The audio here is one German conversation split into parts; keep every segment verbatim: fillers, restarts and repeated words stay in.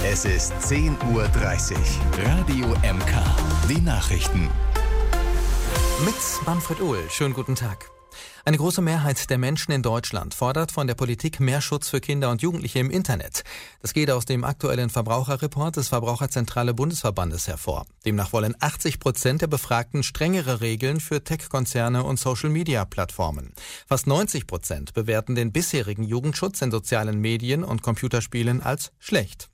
Es ist zehn Uhr dreißig. Radio M K. Die Nachrichten. Mit Manfred Uhl. Schönen guten Tag. Eine große Mehrheit der Menschen in Deutschland fordert von der Politik mehr Schutz für Kinder und Jugendliche im Internet. Das geht aus dem aktuellen Verbraucherreport des Verbraucherzentrale Bundesverbandes hervor. Demnach wollen achtzig Prozent der Befragten strengere Regeln für Tech-Konzerne und Social-Media-Plattformen. Fast neunzig Prozent bewerten den bisherigen Jugendschutz in sozialen Medien und Computerspielen als schlecht.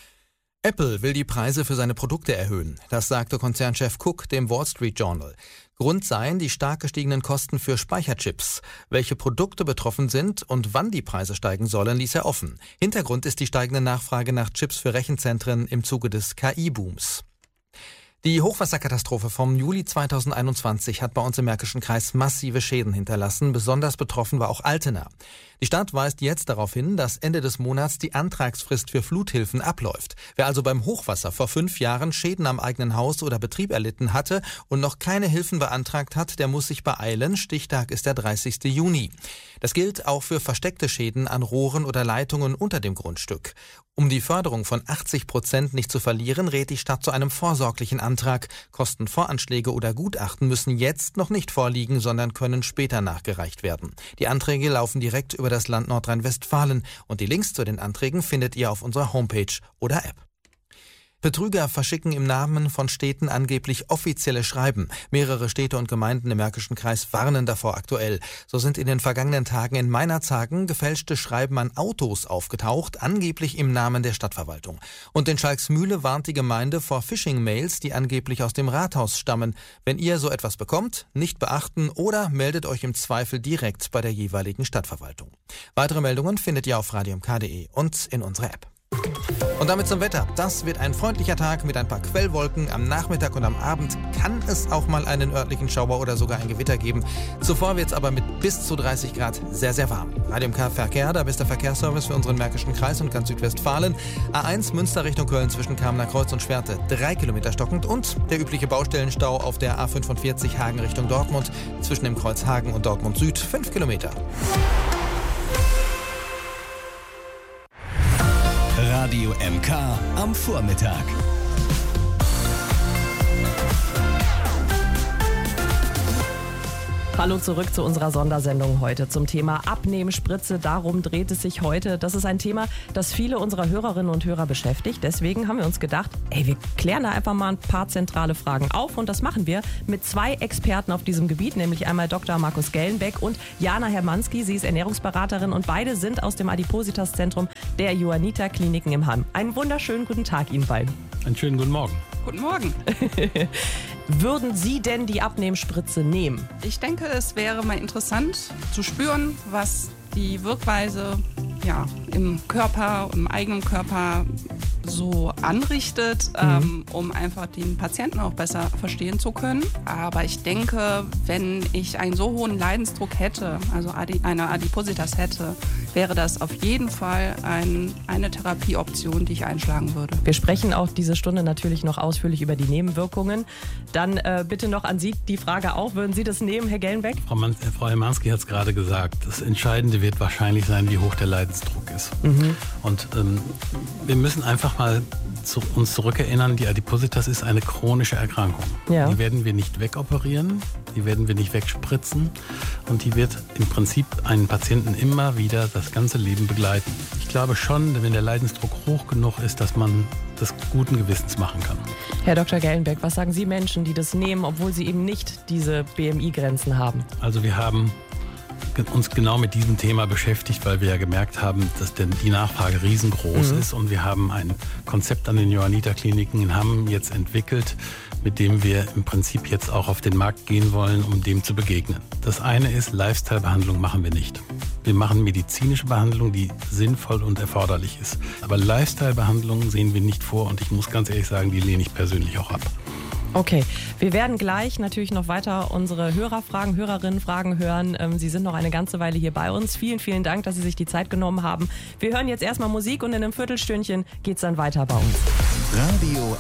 Apple will die Preise für seine Produkte erhöhen. Das sagte Konzernchef Cook dem Wall Street Journal. Grund seien die stark gestiegenen Kosten für Speicherchips. Welche Produkte betroffen sind und wann die Preise steigen sollen, ließ er offen. Hintergrund ist die steigende Nachfrage nach Chips für Rechenzentren im Zuge des K I-Booms. Die Hochwasserkatastrophe vom Juli zweitausendeinundzwanzig hat bei uns im Märkischen Kreis massive Schäden hinterlassen. Besonders betroffen war auch Altena. Die Stadt weist jetzt darauf hin, dass Ende des Monats die Antragsfrist für Fluthilfen abläuft. Wer also beim Hochwasser vor fünf Jahren Schäden am eigenen Haus oder Betrieb erlitten hatte und noch keine Hilfen beantragt hat, der muss sich beeilen. Stichtag ist der dreißigste Juni. Das gilt auch für versteckte Schäden an Rohren oder Leitungen unter dem Grundstück. Um die Förderung von achtzig Prozent nicht zu verlieren, rät die Stadt zu einem vorsorglichen Antrag. Kostenvoranschläge oder Gutachten müssen jetzt noch nicht vorliegen, sondern können später nachgereicht werden. Die Anträge laufen direkt über das Land Nordrhein-Westfalen und die Links zu den Anträgen findet ihr auf unserer Homepage oder App. Betrüger verschicken im Namen von Städten angeblich offizielle Schreiben. Mehrere Städte und Gemeinden im Märkischen Kreis warnen davor aktuell. So sind in den vergangenen Tagen in Meinerzhagen gefälschte Schreiben an Autos aufgetaucht, angeblich im Namen der Stadtverwaltung. Und in Schalksmühle warnt die Gemeinde vor Phishing-Mails, die angeblich aus dem Rathaus stammen. Wenn ihr so etwas bekommt, nicht beachten oder meldet euch im Zweifel direkt bei der jeweiligen Stadtverwaltung. Weitere Meldungen findet ihr auf radio m k punkt d e und in unserer App. Und damit zum Wetter. Das wird ein freundlicher Tag mit ein paar Quellwolken. Am Nachmittag und am Abend kann es auch mal einen örtlichen Schauer oder sogar ein Gewitter geben. Zuvor wird es aber mit bis zu dreißig Grad sehr, sehr warm. Radio M K Verkehr, da ist der Verkehrsservice für unseren Märkischen Kreis und ganz Südwestfalen. A eins Münster Richtung Köln zwischen Kamener Kreuz und Schwerte drei Kilometer stockend und der übliche Baustellenstau auf der A fünfundvierzig Hagen Richtung Dortmund zwischen dem Kreuz Hagen und Dortmund Süd fünf Kilometer. Radio M K am Vormittag. Hallo zurück zu unserer Sondersendung heute zum Thema Abnehmspritze. Darum dreht es sich heute. Das ist ein Thema, das viele unserer Hörerinnen und Hörer beschäftigt. Deswegen haben wir uns gedacht, ey, wir klären da einfach mal ein paar zentrale Fragen auf. Und das machen wir mit zwei Experten auf diesem Gebiet, nämlich einmal Doktor Markus Gellenbeck und Jana Hermanski. Sie ist Ernährungsberaterin und beide sind aus dem Adipositas-Zentrum der Johanniter Kliniken im Hamm. Einen wunderschönen guten Tag Ihnen beiden. Einen schönen guten Morgen. Guten Morgen. Würden Sie denn die Abnehmspritze nehmen? Ich denke, es wäre mal interessant zu spüren, was die Wirkweise ja, im Körper, im eigenen Körper so anrichtet, mhm. ähm, um einfach den Patienten auch besser verstehen zu können. Aber ich denke, wenn ich einen so hohen Leidensdruck hätte, also Adi- eine Adipositas hätte, wäre das auf jeden Fall ein, eine Therapieoption, die ich einschlagen würde. Wir sprechen auch diese Stunde natürlich noch ausführlich über die Nebenwirkungen. Dann äh, bitte noch an Sie die Frage auch, würden Sie das nehmen, Herr Gellenbeck? Frau, Man- Frau Hermanski hat es gerade gesagt, das Entscheidende wird wahrscheinlich sein, wie hoch der Leidensdruck ist. Mhm. Und ähm, wir müssen einfach mal zu, uns zurückerinnern, die Adipositas ist eine chronische Erkrankung. Ja. Die werden wir nicht wegoperieren, die werden wir nicht wegspritzen und die wird im Prinzip einen Patienten immer wieder das ganze Leben begleiten. Ich glaube schon, wenn der Leidensdruck hoch genug ist, dass man das guten Gewissens machen kann. Herr Doktor Gellenbeck, was sagen Sie Menschen, die das nehmen, obwohl sie eben nicht diese B M I-Grenzen haben? Also wir haben uns genau mit diesem Thema beschäftigt, weil wir ja gemerkt haben, dass denn die Nachfrage riesengroß mhm. ist und wir haben ein Konzept an den Johanniter Kliniken in Hamm jetzt entwickelt, mit dem wir im Prinzip jetzt auch auf den Markt gehen wollen, um dem zu begegnen. Das eine ist, Lifestyle-Behandlung machen wir nicht. Wir machen medizinische Behandlung, die sinnvoll und erforderlich ist. Aber Lifestyle-Behandlung sehen wir nicht vor und ich muss ganz ehrlich sagen, die lehne ich persönlich auch ab. Okay, wir werden gleich natürlich noch weiter unsere Hörerfragen, Hörerinnenfragen hören. Ähm, Sie sind noch eine ganze Weile hier bei uns. Vielen, vielen Dank, dass Sie sich die Zeit genommen haben. Wir hören jetzt erstmal Musik und in einem Viertelstündchen geht's dann weiter bei uns. Radio